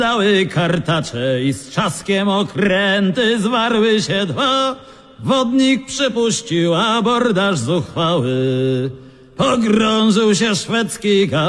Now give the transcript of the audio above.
Dały kartacze i z trzaskiem okręty zwarły się dwa. Wodnik przypuścił abordaż zuchwały. Pogrążył się szwedzki